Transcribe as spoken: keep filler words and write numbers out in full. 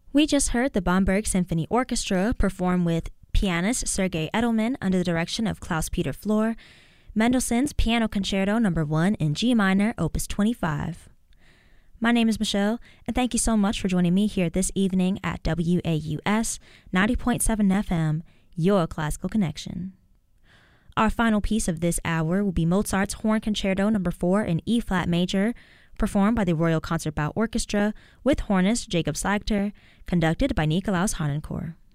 We just heard the Bamberg Symphony Orchestra perform with pianist Sergei Edelman under the direction of Klaus-Peter Flor, Mendelssohn's Piano Concerto Number one in G minor, Opus twenty-five. My name is Michelle, and thank you so much for joining me here this evening at W A U S ninety point seven F M, your classical connection. Our final piece of this hour will be Mozart's Horn Concerto Number four in E-flat major, performed by the Royal Concertbau Orchestra with hornist Jacob Seigter, conducted by Nikolaus Harnoncourt.